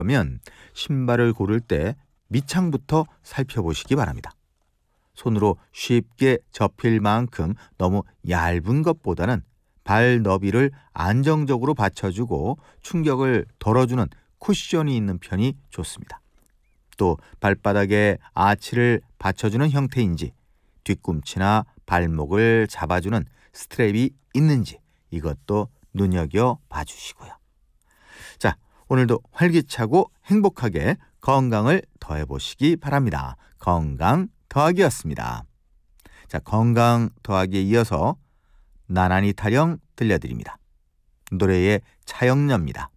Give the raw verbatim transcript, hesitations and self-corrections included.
그러면 신발을 고를 때 밑창부터 살펴보시기 바랍니다. 손으로 쉽게 접힐 만큼 너무 얇은 것보다는 발 너비를 안정적으로 받쳐주고 충격을 덜어주는 쿠션이 있는 편이 좋습니다. 또 발바닥에 아치를 받쳐주는 형태인지 뒤꿈치나 발목을 잡아주는 스트랩이 있는지 이것도 눈여겨봐 주시고요. 자, 오늘도 활기차고 행복하게 건강을 더해보시기 바랍니다. 건강 더하기였습니다. 자, 건강 더하기에 이어서 나란히 타령 들려드립니다. 노래의 차영녀입니다.